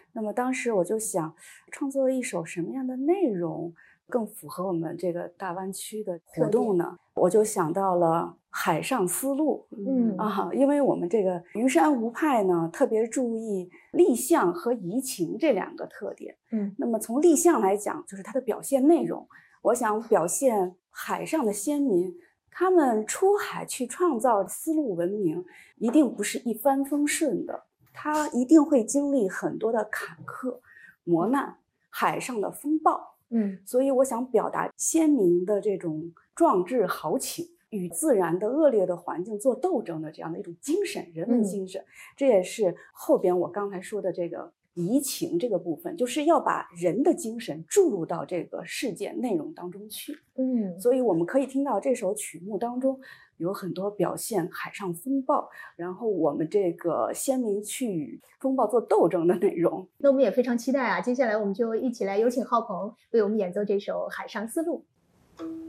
那么当时我就想，创作一首什么样的内容更符合我们这个大湾区的活动呢？我就想到了海上丝路。因为我们这个云山湖派呢，特别注意立象和移情这两个特点。那么从立象来讲，就是它的表现内容，我想表现海上的先民，他们出海去创造丝路文明，一定不是一帆风顺的，他一定会经历很多的坎坷、磨难，海上的风暴。所以我想表达先民的这种壮志豪情，与自然的恶劣的环境做斗争的这样的一种精神，人文精神。这也是后边我刚才说的这个移情这个部分，就是要把人的精神注入到这个事件内容当中去。所以我们可以听到这首曲目当中有很多表现海上风暴，然后我们这个先民去与风暴做斗争的内容。 那我们也非常期待啊，接下来我们就一起来有请浩鹏为我们演奏这首《海上丝路》。